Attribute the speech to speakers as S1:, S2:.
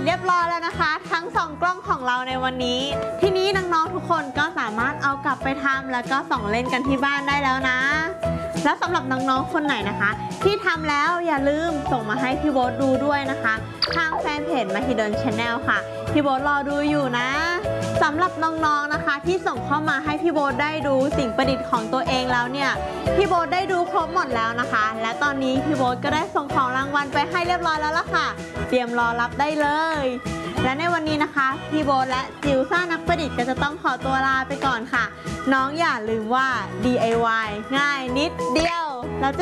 S1: เรียบร้อยแล้วนะคะทั้ง2กล้องของเราในวันนี้ทีนี้น้องๆทุกคนก็สามารถเอากลับไปทำแล้วก็ส่องเล่นกันที่บ้านได้แล้วนะแล้วสำหรับน้องๆคนไหนนะคะที่ทำแล้วอย่าลืมส่งมาให้พี่โบ๊ทดูด้วยนะคะทางแฟนเพจ Mahidol Channel ค่ะพี่โบ๊ทรอดูอยู่นะสำหรับน้องๆนะคะที่ส่งเข้ามาให้พี่โบ๊ทได้ดูสิ่งประดิษฐ์ของตัวเองแล้วเนี่ยพี่โบ๊ทได้ดูครบหมดแล้วนะคะและตอนนี้พี่โบ๊ทก็ได้ส่งของรางวัลไปให้เรียบร้อยแล้วล่ะค่ะเตรียมรอรับได้เลยและในวันนี้นะคะพี่โบ๊ทและจิวซ่านักประดิษฐ์ก็จะต้องขอตัวลาไปก่อนค่ะน้องอย่าลืมว่า DIY ง่ายนิดเดียว